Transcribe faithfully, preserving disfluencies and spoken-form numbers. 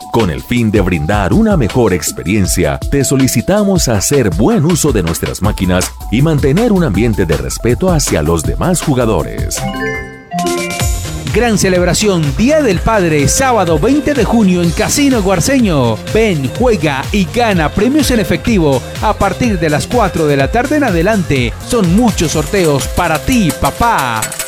Con el fin de brindar una mejor experiencia, te solicitamos hacer buen uso de nuestras máquinas y mantener un ambiente de respeto hacia los demás jugadores. Gran celebración Día del Padre, sábado veinte de junio en Casino Guarceño. Ven, juega y gana premios en efectivo a partir de las cuatro de la tarde en adelante. Son muchos sorteos para ti, papá.